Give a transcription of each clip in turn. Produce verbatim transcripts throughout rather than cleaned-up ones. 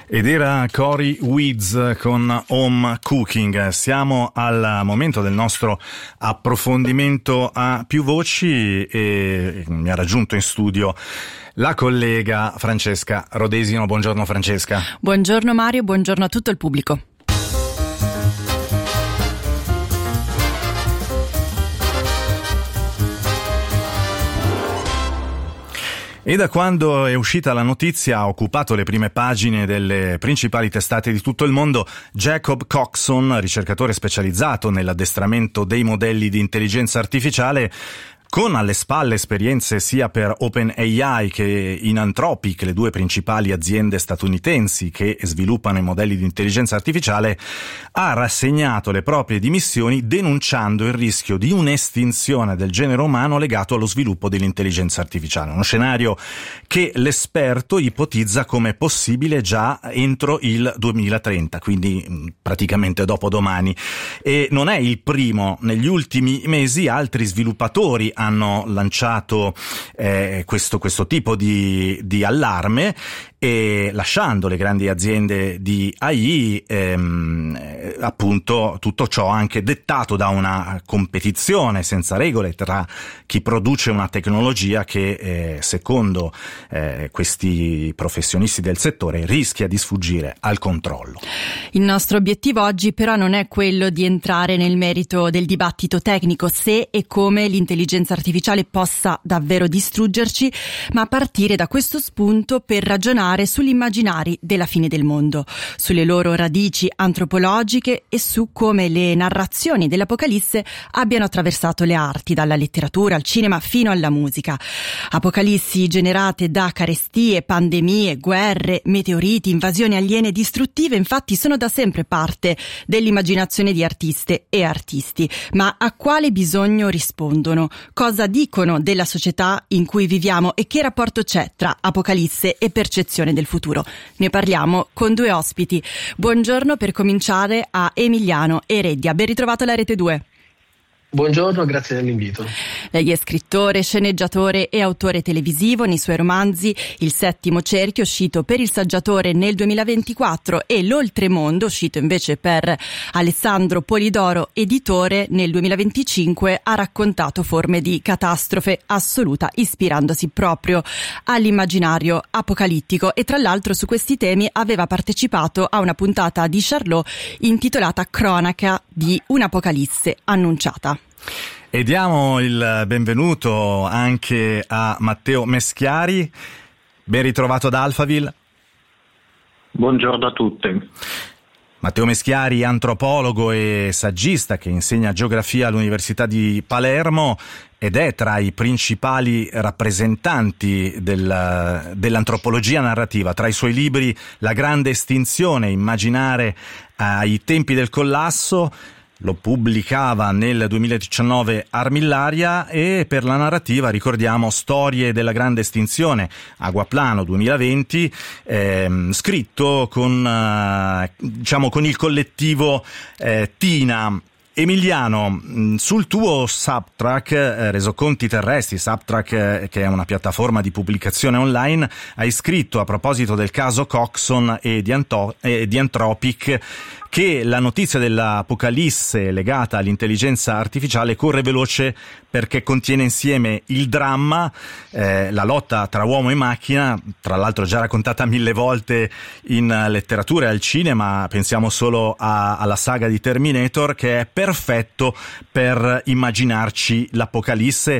Ed era Cory Weeds con Home Cooking. Siamo al momento del nostro approfondimento a più voci e mi ha raggiunto in studio la collega Francesca Rodesino. Buongiorno Francesca. Buongiorno Mario, buongiorno a tutto il pubblico. E da quando è uscita la notizia ha occupato le prime pagine delle principali testate di tutto il mondo Jacob Coxon, ricercatore specializzato nell'addestramento dei modelli di intelligenza artificiale, con alle spalle esperienze sia per OpenAI che in Anthropic, le due principali aziende statunitensi che sviluppano i modelli di intelligenza artificiale, ha rassegnato le proprie dimissioni denunciando il rischio di un'estinzione del genere umano legato allo sviluppo dell'intelligenza artificiale. Uno scenario che l'esperto ipotizza come possibile già entro il duemilatrenta, quindi praticamente dopodomani. E non è il primo. Negli ultimi mesi altri sviluppatori hanno lanciato eh, questo, questo tipo di, di allarme, e lasciando le grandi aziende di A I, ehm, appunto tutto ciò anche dettato da una competizione senza regole tra chi produce una tecnologia che eh, secondo eh, questi professionisti del settore rischia di sfuggire al controllo. Il nostro obiettivo oggi però non è quello di entrare nel merito del dibattito tecnico se e come l'intelligenza artificiale possa davvero distruggerci, ma a partire da questo spunto per ragionare sugli immaginari della fine del mondo, sulle loro radici antropologiche e su come le narrazioni dell'Apocalisse abbiano attraversato le arti, dalla letteratura al cinema fino alla musica. Apocalissi generate da carestie, pandemie, guerre, meteoriti, invasioni aliene distruttive, infatti sono da sempre parte dell'immaginazione di artiste e artisti. Ma a quale bisogno rispondono? Cosa dicono della società in cui viviamo e che rapporto c'è tra Apocalisse e percezione del futuro? Ne parliamo con due ospiti. Buongiorno per cominciare a Emiliano Ereddia. Ben ritrovato alla Rete due. Buongiorno, grazie dell'invito. Lei è scrittore, sceneggiatore e autore televisivo. Nei suoi romanzi Il settimo cerchio, uscito per Il Saggiatore nel duemilaventiquattro, e L'Oltremondo, uscito invece per Alessandro Polidoro, editore, nel duemilaventicinque, ha raccontato forme di catastrofe assoluta, ispirandosi proprio all'immaginario apocalittico. E tra l'altro su questi temi aveva partecipato a una puntata di Charlot intitolata Cronaca di un'Apocalisse annunciata. E diamo il benvenuto anche a Matteo Meschiari. Ben ritrovato ad Alphaville. Buongiorno a tutti. Matteo Meschiari, antropologo e saggista che insegna geografia all'Università di Palermo ed è tra i principali rappresentanti del, dell'antropologia narrativa. Tra i suoi libri La grande estinzione, immaginare ai tempi del collasso, lo pubblicava nel duemiladiciannove Armillaria, e per la narrativa ricordiamo Storie della grande estinzione, Aguaplano duemilaventi, ehm, scritto con, eh, diciamo, con il collettivo eh, Tina. Emiliano, sul tuo Subtrack, eh, Resoconti terrestri, Subtrack eh, che è una piattaforma di pubblicazione online, hai scritto a proposito del caso Coxon e di, Anto- eh, di Anthropic che la notizia dell'Apocalisse legata all'intelligenza artificiale corre veloce perché contiene insieme il dramma, eh, la lotta tra uomo e macchina, tra l'altro già raccontata mille volte in letteratura e al cinema. Pensiamo solo a, alla saga di Terminator, che è perfetto per immaginarci l'Apocalisse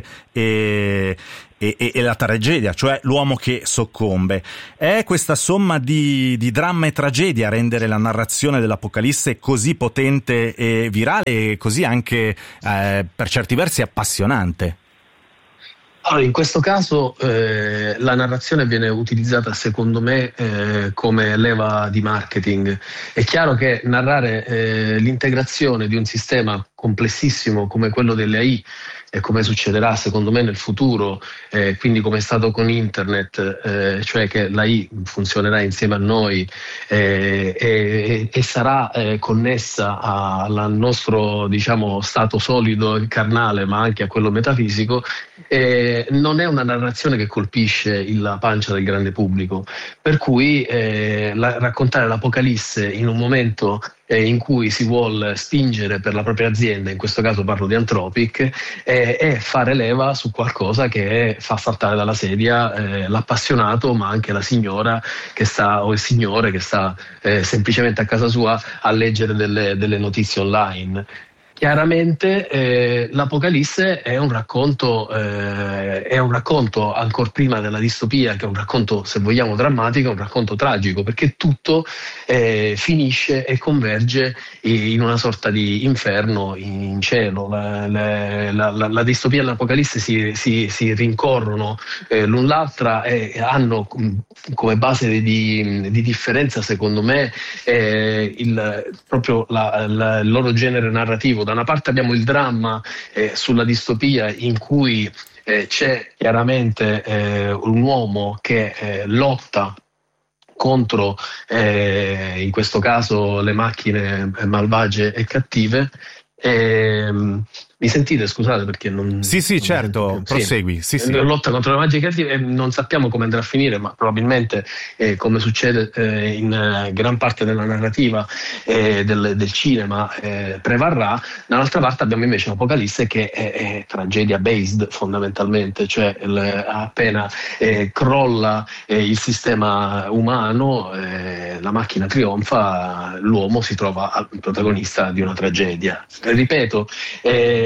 e E, e, e la tragedia, cioè l'uomo che soccombe. È questa somma di, di dramma e tragedia a rendere la narrazione dell'Apocalisse così potente e virale, e così anche eh, per certi versi appassionante? Allora, in questo caso eh, la narrazione viene utilizzata secondo me eh, come leva di marketing. È chiaro che narrare eh, l'integrazione di un sistema complessissimo come quello delle A I, e come succederà secondo me nel futuro, eh, quindi come è stato con internet, eh, cioè che l'A I funzionerà insieme a noi eh, e, e sarà eh, connessa al nostro, diciamo, stato solido e carnale, ma anche a quello metafisico, eh, non è una narrazione che colpisce la pancia del grande pubblico, per cui eh, la, raccontare l'Apocalisse in un momento eh, in cui si vuol spingere per la propria azienda, in questo caso parlo di Anthropic, eh, è fare leva su qualcosa che fa saltare dalla sedia eh, l'appassionato, ma anche la signora che sta, o il signore che sta eh, semplicemente a casa sua a leggere delle, delle notizie online. Chiaramente eh, l'Apocalisse è un racconto, eh, è un racconto ancor prima della distopia, che è un racconto, se vogliamo, drammatico, un racconto tragico, perché tutto eh, finisce e converge in una sorta di inferno in cielo. La, la, la, la distopia e l'Apocalisse si, si, si rincorrono eh, l'un l'altra e hanno come base di, di differenza, secondo me, eh, il, proprio la, la, il loro genere narrativo. Da una parte abbiamo il dramma eh, sulla distopia, in cui eh, c'è chiaramente eh, un uomo che eh, lotta contro eh, in questo caso le macchine malvagie e cattive. E, mi sentite? Scusate perché non... Sì, sì, certo, sì, prosegui. Sì, sì. Lotta contro le magie cattive e non sappiamo come andrà a finire, ma probabilmente, eh, come succede eh, in eh, gran parte della narrativa eh, del, del cinema, eh, prevarrà. Dall'altra parte abbiamo invece l'Apocalisse, che è, è tragedia based fondamentalmente, cioè il, appena eh, crolla eh, il sistema umano, eh, la macchina trionfa, l'uomo si trova al protagonista di una tragedia. Ripeto, eh,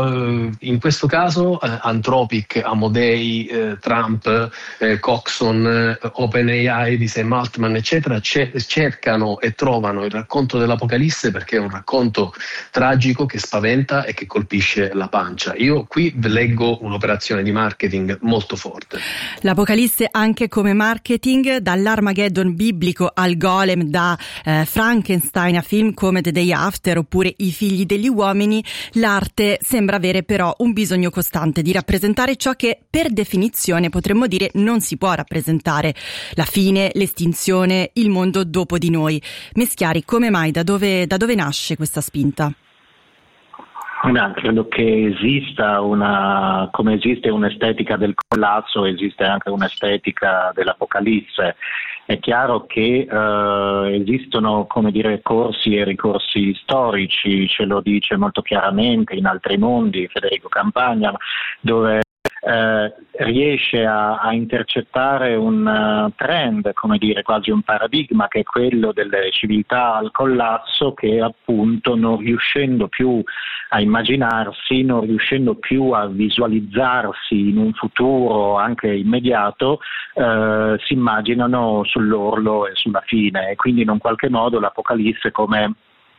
in questo caso eh, Anthropic, Amodei, eh, Trump, eh, Coxon, eh, OpenAI di Sam Altman, eccetera, ce- cercano e trovano il racconto dell'Apocalisse, perché è un racconto tragico che spaventa e che colpisce la pancia. Io qui leggo un'operazione di marketing molto forte. L'Apocalisse anche come marketing, dall'Armageddon biblico al Golem, da eh, Frankenstein a film come The Day After oppure I figli degli uomini, l'arte sembra avere però un bisogno costante di rappresentare ciò che per definizione potremmo dire non si può rappresentare: la fine, l'estinzione, il mondo dopo di noi. Meschiari, come mai, da dove, da dove nasce questa spinta? No, credo che esista una, come esiste un'estetica del collasso, esiste anche un'estetica dell'Apocalisse. È chiaro che eh, esistono, come dire, corsi e ricorsi storici, ce lo dice molto chiaramente In altri mondi Federico Campagna, dove Eh, riesce a, a intercettare un uh, trend, come dire, quasi un paradigma, che è quello delle civiltà al collasso, che appunto, non riuscendo più a immaginarsi, non riuscendo più a visualizzarsi in un futuro anche immediato, eh, si immaginano sull'orlo e sulla fine, e quindi in un qualche modo l'Apocalisse come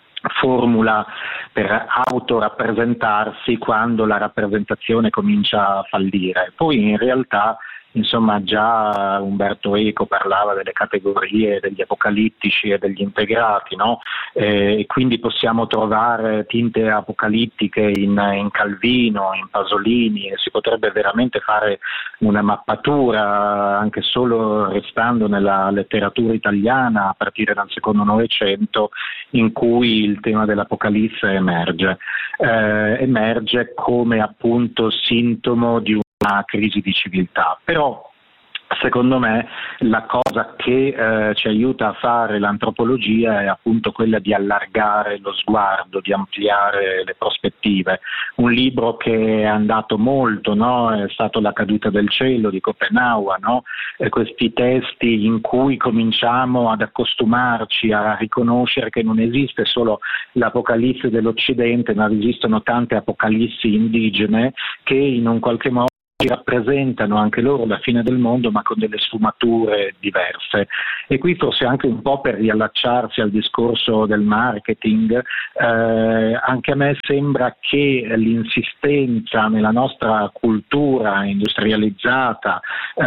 formula per autorappresentarsi quando la rappresentazione comincia a fallire. Poi in realtà, insomma, già Umberto Eco parlava delle categorie degli apocalittici e degli integrati, no? E quindi possiamo trovare tinte apocalittiche in, in Calvino, in Pasolini, e si potrebbe veramente fare una mappatura, anche solo restando nella letteratura italiana, a partire dal secondo Novecento, in cui il tema dell'Apocalisse emerge. Eh, emerge come appunto sintomo di una crisi di civiltà. Però secondo me la cosa che eh, ci aiuta a fare l'antropologia è appunto quella di allargare lo sguardo, di ampliare le prospettive. Un libro che è andato molto, no? È stato La caduta del cielo di Schopenhauer, no? E questi testi in cui cominciamo ad accostumarci a riconoscere che non esiste solo l'Apocalisse dell'Occidente, ma esistono tante apocalissi indigene che in un qualche modo rappresentano anche loro la fine del mondo, ma con delle sfumature diverse. E qui forse anche un po' per riallacciarsi al discorso del marketing, eh, anche a me sembra che l'insistenza nella nostra cultura industrializzata,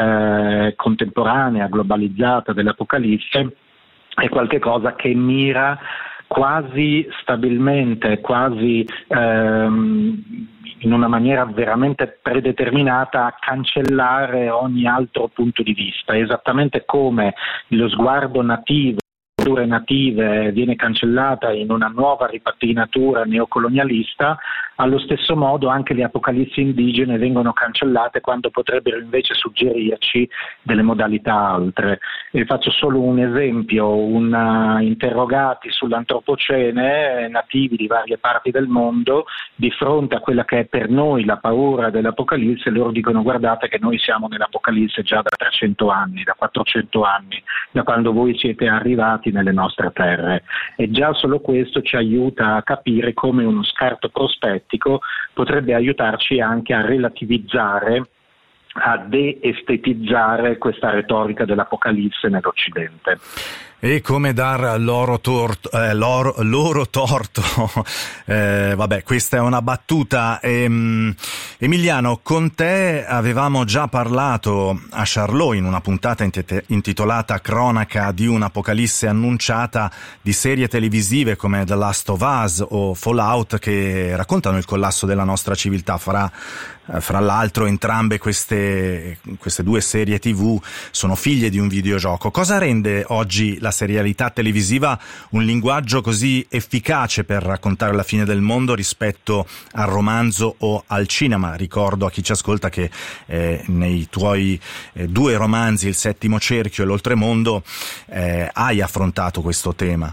eh, contemporanea, globalizzata dell'Apocalisse è qualche cosa che mira quasi stabilmente, quasi ehm, in una maniera veramente predeterminata a cancellare ogni altro punto di vista, esattamente come lo sguardo nativo native viene cancellata in una nuova ripattinatura neocolonialista, allo stesso modo anche le apocalissi indigene vengono cancellate quando potrebbero invece suggerirci delle modalità altre. E faccio solo un esempio: una, interrogati sull'antropocene, nativi di varie parti del mondo, di fronte a quella che è per noi la paura dell'apocalisse, loro dicono: guardate che noi siamo nell'apocalisse già da trecento anni, da quattrocento anni, da quando voi siete arrivati nelle nostre terre. E già solo questo ci aiuta a capire come uno scarto prospettico potrebbe aiutarci anche a relativizzare, a de-estetizzare questa retorica dell'apocalisse nell'Occidente. E come dar loro, torto, eh, loro, loro torto, eh, vabbè, questa è una battuta. Ehm, Emiliano, con te avevamo già parlato a Charlot in una puntata intitolata Cronaca di un'apocalisse annunciata, di serie televisive come The Last of Us o Fallout che raccontano il collasso della nostra civiltà. Fra, fra l'altro entrambe queste, queste due serie tivù sono figlie di un videogioco. Cosa rende oggi la serialità televisiva un linguaggio così efficace per raccontare la fine del mondo rispetto al romanzo o al cinema? Ricordo a chi ci ascolta che eh, nei tuoi eh, due romanzi, Il settimo cerchio e L'oltremondo, eh, hai affrontato questo tema.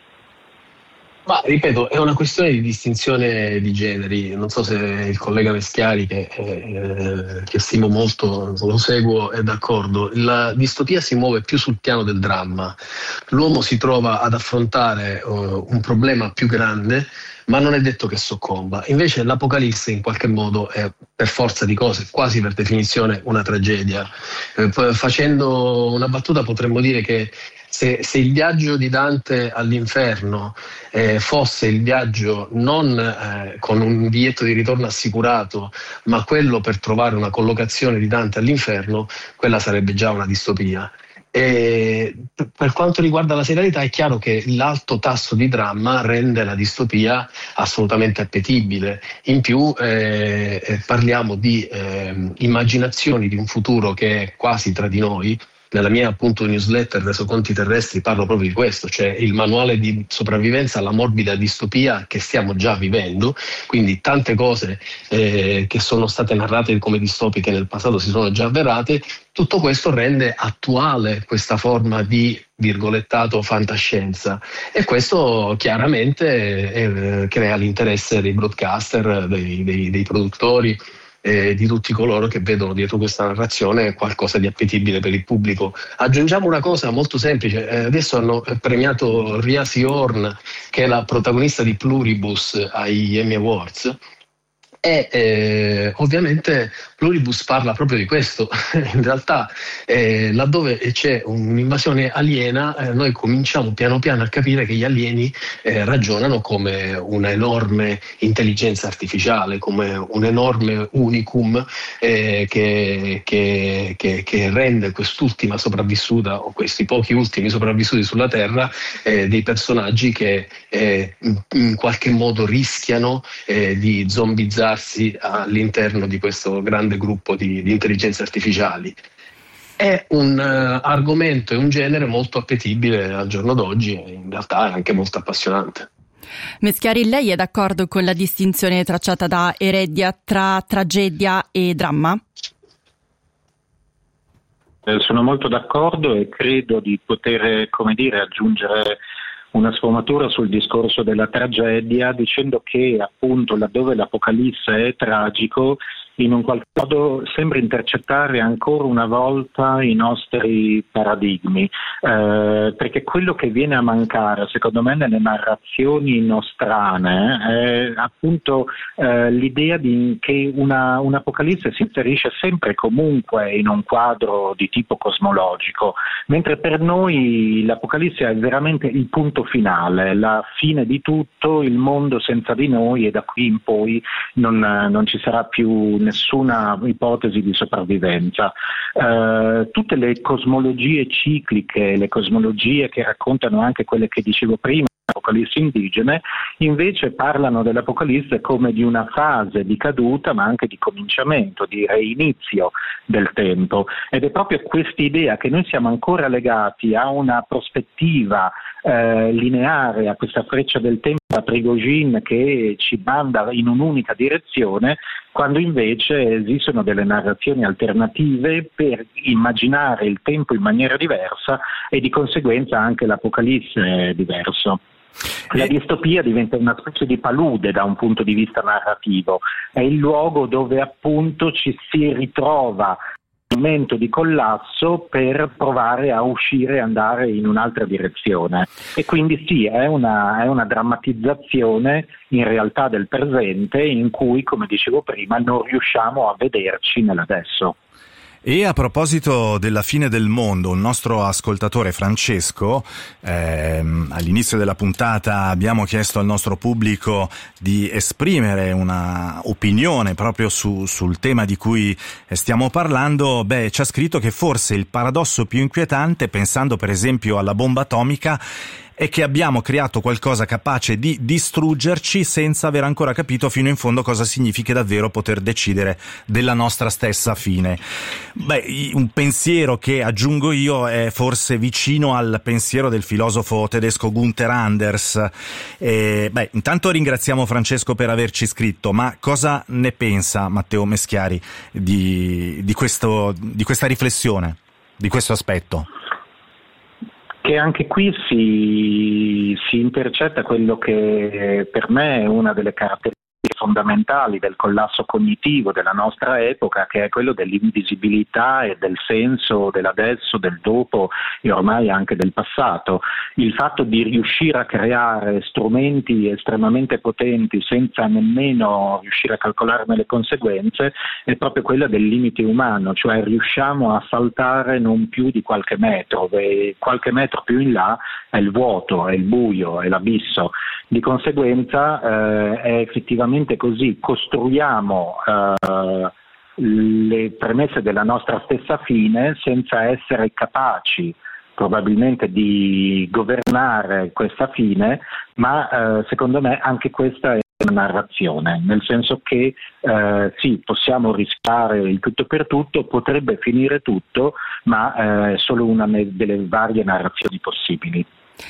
Ma ripeto, è una questione di distinzione di generi. Non so se il collega Meschiari, che, eh, che stimo molto, lo seguo, è d'accordo. La distopia si muove più sul piano del dramma. L'uomo si trova ad affrontare uh, un problema più grande, ma non è detto che soccomba. Invece l'apocalisse in qualche modo è, per forza di cose, quasi per definizione una tragedia. Eh, facendo una battuta potremmo dire che Se, se il viaggio di Dante all'inferno eh, fosse il viaggio non eh, con un biglietto di ritorno assicurato, ma quello per trovare una collocazione di Dante all'inferno, quella sarebbe già una distopia. E per quanto riguarda la serialità, è chiaro che l'alto tasso di dramma rende la distopia assolutamente appetibile. In più eh, parliamo di eh, immaginazioni di un futuro che è quasi tra di noi. Nella mia appunto newsletter Resoconti terrestri parlo proprio di questo, cioè il manuale di sopravvivenza alla morbida distopia che stiamo già vivendo, quindi tante cose eh, che sono state narrate come distopiche nel passato si sono già avverate. Tutto questo rende attuale questa forma di virgolettato fantascienza, e questo chiaramente eh, crea l'interesse dei broadcaster, dei, dei, dei produttori, Eh, di tutti coloro che vedono dietro questa narrazione qualcosa di appetibile per il pubblico. Aggiungiamo una cosa molto semplice: eh, adesso hanno premiato Ria Seahorn, che è la protagonista di Pluribus agli Emmy Awards, e eh, ovviamente Pluribus parla proprio di questo. In realtà eh, laddove c'è un'invasione aliena, eh, noi cominciamo piano piano a capire che gli alieni eh, ragionano come una enorme intelligenza artificiale, come un enorme unicum eh, che, che, che, che rende quest'ultima sopravvissuta, o questi pochi ultimi sopravvissuti sulla Terra, eh, dei personaggi che eh, in qualche modo rischiano eh, di zombizzare all'interno di questo grande gruppo di, di intelligenze artificiali. È un uh, argomento e un genere molto appetibile al giorno d'oggi, e in realtà è anche molto appassionante. Meschiari, lei è d'accordo con la distinzione tracciata da Heredia tra tragedia e dramma? Eh, sono molto d'accordo e credo di poter, come dire, aggiungere una sfumatura sul discorso della tragedia, dicendo che appunto laddove l'apocalisse è tragico, in un qualche modo sembra intercettare ancora una volta i nostri paradigmi, eh, perché quello che viene a mancare secondo me nelle narrazioni nostrane è appunto eh, l'idea di che una, un'apocalisse si inserisce sempre e comunque in un quadro di tipo cosmologico, mentre per noi l'apocalisse è veramente il punto finale, la fine di tutto, il mondo senza di noi, e da qui in poi non, non ci sarà più nessuna ipotesi di sopravvivenza. Eh, tutte le cosmologie cicliche, le cosmologie che raccontano anche quelle che dicevo prima, apocalisse indigene, invece parlano dell'apocalisse come di una fase di caduta, ma anche di cominciamento, di reinizio del tempo. Ed è proprio quest'idea che noi siamo ancora legati a una prospettiva eh, lineare, a questa freccia del tempo da Prigozhin che ci manda in un'unica direzione, quando invece esistono delle narrazioni alternative per immaginare il tempo in maniera diversa e di conseguenza anche l'apocalisse è diverso. La distopia diventa una specie di palude da un punto di vista narrativo, è il luogo dove appunto ci si ritrova in un momento di collasso per provare a uscire e andare in un'altra direzione, e quindi sì, è una, è una drammatizzazione in realtà del presente in cui, come dicevo prima, non riusciamo a vederci nell'adesso. E a proposito della fine del mondo, un nostro ascoltatore, Francesco, ehm, all'inizio della puntata abbiamo chiesto al nostro pubblico di esprimere una opinione proprio su, sul tema di cui stiamo parlando. Beh, ci ha scritto che forse il paradosso più inquietante, pensando per esempio alla bomba atomica, è che abbiamo creato qualcosa capace di distruggerci senza aver ancora capito fino in fondo cosa significhi davvero poter decidere della nostra stessa fine. Beh, un pensiero che aggiungo io è forse vicino al pensiero del filosofo tedesco Gunther Anders. E, beh, intanto ringraziamo Francesco per averci scritto, ma cosa ne pensa Matteo Meschiari di, di, questo, di questa riflessione, di questo aspetto? Che anche qui si, si intercetta quello che per me è una delle caratteristiche fondamentali del collasso cognitivo della nostra epoca, che è quello dell'invisibilità e del senso dell'adesso, del dopo e ormai anche del passato. Il fatto di riuscire a creare strumenti estremamente potenti senza nemmeno riuscire a calcolarne le conseguenze è proprio quella del limite umano, cioè riusciamo a saltare non più di qualche metro, e qualche metro più in là è il vuoto, è il buio, è l'abisso. Di conseguenza eh, è effettivamente così, costruiamo eh, le premesse della nostra stessa fine senza essere capaci probabilmente di governare questa fine, ma eh, secondo me anche questa è una narrazione, nel senso che eh, sì, possiamo rischiare il tutto per tutto, potrebbe finire tutto, ma è eh, solo una delle varie narrazioni possibili.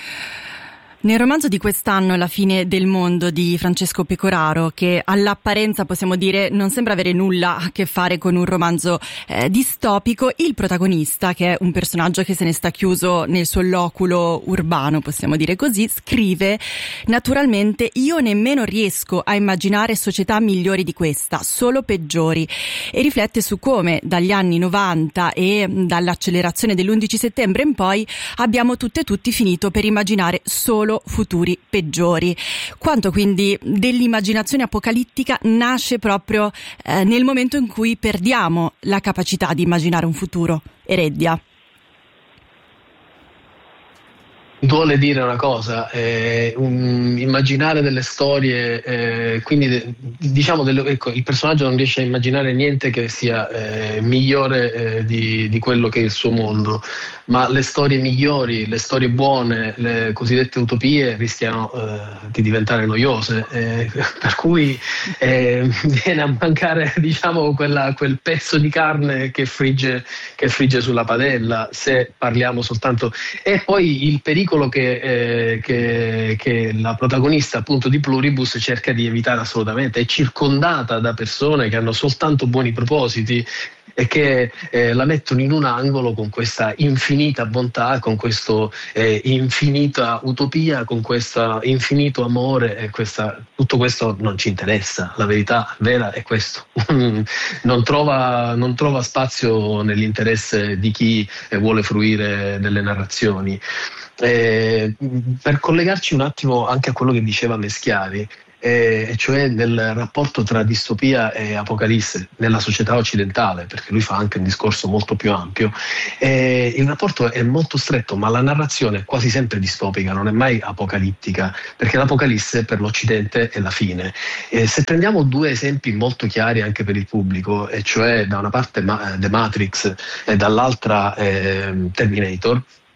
Nel romanzo di quest'anno, La fine del mondo di Francesco Pecoraro, che all'apparenza possiamo dire non sembra avere nulla a che fare con un romanzo eh, distopico, il protagonista, che è un personaggio che se ne sta chiuso nel suo loculo urbano, possiamo dire così, scrive: naturalmente io nemmeno riesco a immaginare società migliori di questa, solo peggiori, e riflette su come dagli anni novanta e dall'accelerazione dell'undici settembre in poi abbiamo tutte e tutti finito per immaginare solo futuri peggiori. Quanto quindi dell'immaginazione apocalittica nasce proprio eh, nel momento in cui perdiamo la capacità di immaginare un futuro. Ereddia. Vuole dire una cosa, eh, un, immaginare delle storie, eh, quindi de, diciamo delle, ecco, il personaggio non riesce a immaginare niente che sia eh, migliore eh, di, di quello che è il suo mondo, ma le storie migliori, le storie buone, le cosiddette utopie rischiano eh, di diventare noiose, eh, per cui eh, viene a mancare, diciamo, quella, quel pezzo di carne che frigge, che frigge sulla padella, se parliamo soltanto. E poi il pericolo Che, eh, che, che la protagonista appunto di Pluribus cerca di evitare assolutamente, è circondata da persone che hanno soltanto buoni propositi e che eh, la mettono in un angolo con questa infinita bontà, con questa eh, infinita utopia, con questo infinito amore, e questa, tutto questo non ci interessa, la verità vera è questo. non, trova, non trova spazio nell'interesse di chi eh, vuole fruire delle narrazioni. Eh, per collegarci un attimo anche a quello che diceva Meschiari, e cioè nel rapporto tra distopia e apocalisse nella società occidentale, perché lui fa anche un discorso molto più ampio. E il rapporto è molto stretto, ma la narrazione è quasi sempre distopica, non è mai apocalittica, perché l'apocalisse per l'Occidente è la fine. E se prendiamo due esempi molto chiari anche per il pubblico, e cioè da una parte The Matrix e dall'altra eh, Terminator,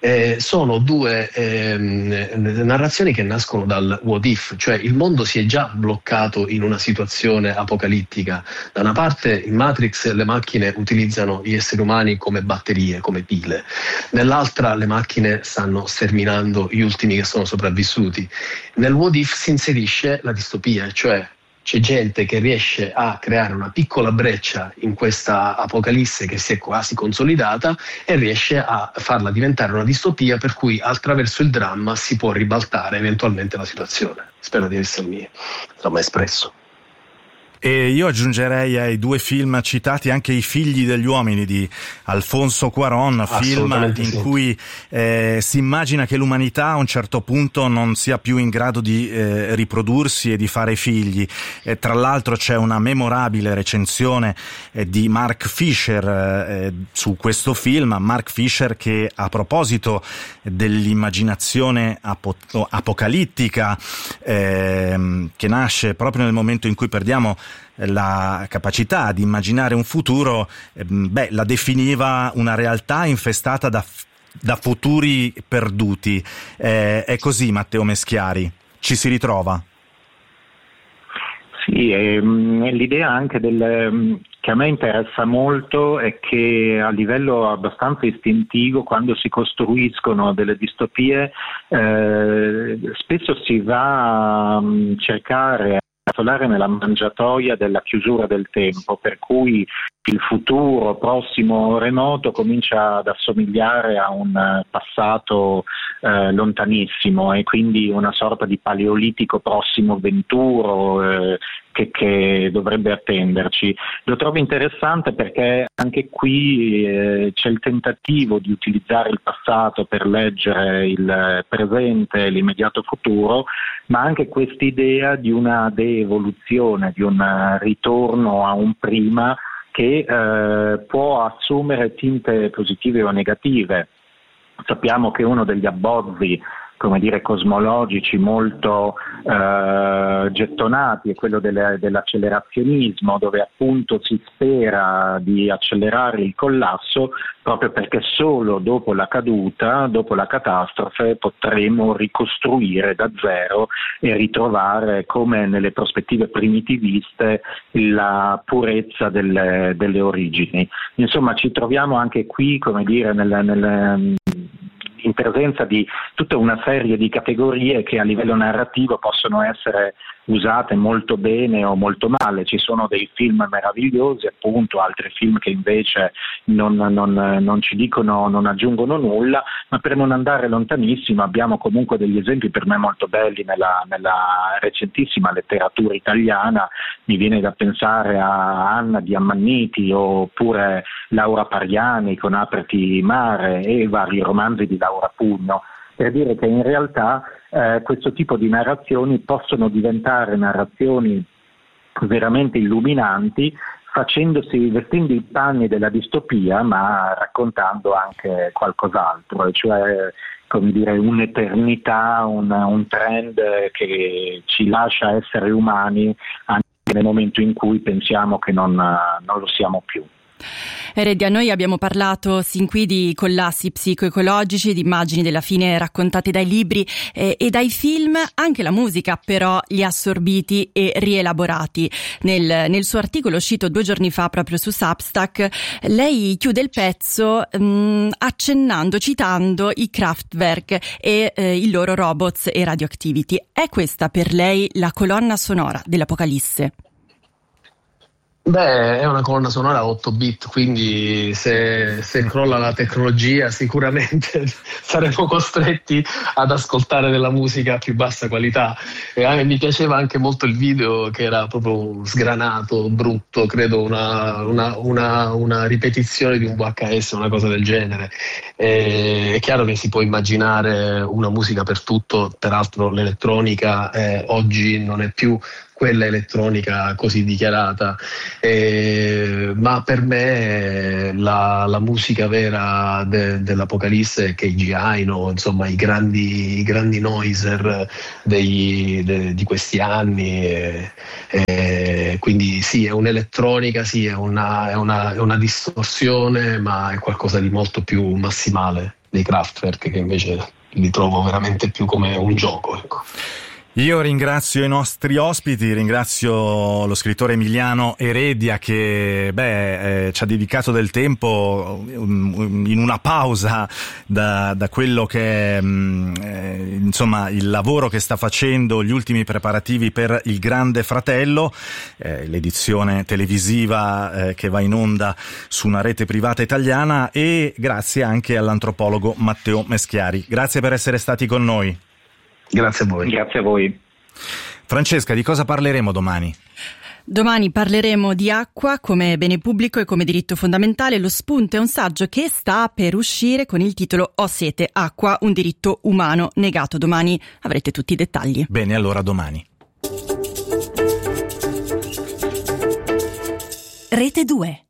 Eh, sono due ehm, narrazioni che nascono dal what if, cioè il mondo si è già bloccato in una situazione apocalittica. Da una parte in Matrix le macchine utilizzano gli esseri umani come batterie, come pile, nell'altra le macchine stanno sterminando gli ultimi che sono sopravvissuti. Nel what if si inserisce la distopia, cioè c'è gente che riesce a creare una piccola breccia in questa apocalisse che si è quasi consolidata e riesce a farla diventare una distopia per cui attraverso il dramma si può ribaltare eventualmente la situazione. Spero di essermi insomma espresso. E io aggiungerei ai due film citati anche I figli degli uomini di Alfonso Cuarón, film in sì. cui eh, si immagina che l'umanità a un certo punto non sia più in grado di eh, riprodursi e di fare figli. E tra l'altro c'è una memorabile recensione eh, di Mark Fisher eh, su questo film, Mark Fisher che a proposito dell'immaginazione apo- apocalittica eh, che nasce proprio nel momento in cui perdiamo la capacità di immaginare un futuro, beh, la definiva una realtà infestata da, da futuri perduti. Eh, è così, Matteo Meschiari? Ci si ritrova? Sì, ehm, l'idea anche del, che a me interessa molto è che a livello abbastanza istintivo, quando si costruiscono delle distopie, eh, spesso si va a cercare calcolare nella mangiatoia della chiusura del tempo, per cui il futuro prossimo o remoto comincia ad assomigliare a un passato eh, lontanissimo e quindi una sorta di paleolitico prossimo venturo eh, che, che dovrebbe attenderci. Lo trovo interessante perché anche qui eh, c'è il tentativo di utilizzare il passato per leggere il presente e l'immediato futuro, ma anche quest'idea di una de-evoluzione, di un ritorno a un prima che eh, può assumere tinte positive o negative. Sappiamo che uno degli abbozzi, come dire, cosmologici molto eh, gettonati è quello delle, dell'accelerazionismo, dove appunto si spera di accelerare il collasso proprio perché solo dopo la caduta, dopo la catastrofe, potremo ricostruire da zero e ritrovare, come nelle prospettive primitiviste, la purezza delle, delle origini. Insomma, ci troviamo anche qui, come dire, nel, nel in presenza di tutta una serie di categorie che a livello narrativo possono essere usate molto bene o molto male. Ci sono dei film meravigliosi, appunto, altri film che invece non, non, non ci dicono, non aggiungono nulla, ma per non andare lontanissimo abbiamo comunque degli esempi per me molto belli nella, nella recentissima letteratura italiana. Mi viene da pensare a Anna di Ammanniti oppure Laura Pariani con Apriti mare e vari romanzi di Laura Pugno, per dire che in realtà eh, questo tipo di narrazioni possono diventare narrazioni veramente illuminanti, facendosi, vestendo i panni della distopia, ma raccontando anche qualcos'altro, cioè come dire un'eternità, un, un trend che ci lascia essere umani anche nel momento in cui pensiamo che non, non lo siamo più. Heredia, noi abbiamo parlato sin qui di collassi psicoecologici, di immagini della fine raccontate dai libri eh, e dai film. Anche la musica però li ha assorbiti e rielaborati. Nel, nel suo articolo uscito due giorni fa proprio su Substack, lei chiude il pezzo mh, accennando, citando i Kraftwerk e eh, i loro Robots e Radioactivity. È questa per lei la colonna sonora dell'Apocalisse? Beh, è una colonna sonora a otto bit, quindi se, se crolla la tecnologia sicuramente saremo costretti ad ascoltare della musica a più bassa qualità. E a me mi piaceva anche molto il video, che era proprio sgranato, brutto, credo una, una, una, una ripetizione di un V H S, una cosa del genere. E, è chiaro che si può immaginare una musica per tutto, peraltro l'elettronica eh, oggi non è più quella elettronica così dichiarata, eh, ma per me la, la musica vera de, dell'Apocalisse è K G I, no? Insomma i grandi, i grandi noiser dei, de, di questi anni, eh, eh, quindi sì, è un'elettronica, sì, è una, è, una, è una distorsione, ma è qualcosa di molto più massimale. dei Kraftwerk, che invece li trovo veramente più come un gioco, ecco. Io ringrazio i nostri ospiti, ringrazio lo scrittore Emiliano Eredia che beh, eh, ci ha dedicato del tempo um, in una pausa da, da quello che è um, eh, insomma il lavoro che sta facendo, gli ultimi preparativi per Il Grande Fratello, eh, l'edizione televisiva eh, che va in onda su una rete privata italiana, e grazie anche all'antropologo Matteo Meschiari. Grazie per essere stati con noi. Grazie a voi. Grazie a voi. Francesca, di cosa parleremo domani? Domani parleremo di acqua come bene pubblico e come diritto fondamentale. Lo spunto è un saggio che sta per uscire con il titolo Ho sete, acqua, un diritto umano negato. Domani avrete tutti i dettagli. Bene, allora domani. Rete due.